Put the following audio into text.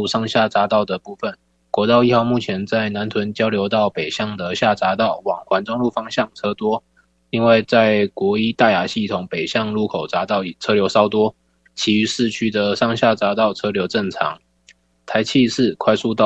入上下匝道的部分，国道1号目前在南屯交流道北向的下匝道往环中路方向车多，另外在国一大雅系统北向路口匝道车流稍多，其余市区的上下匝道车流正常。台七4快速道